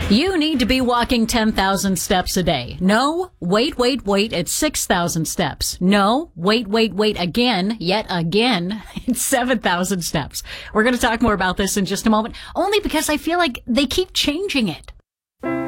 You need to be walking 10,000 steps a day. No, wait, it's 6,000 steps. No, wait again, yet again, it's 7,000 steps. We're going to talk more about this in just a moment, only because I feel like they keep changing it.